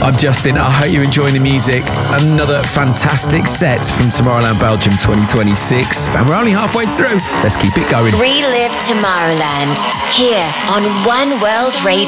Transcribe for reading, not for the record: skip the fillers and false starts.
I'm Justin. I hope you're enjoying the music. Another fantastic set from Tomorrowland Belgium 2026. And we're only halfway through. Let's keep it going. Relive Tomorrowland here on One World Radio.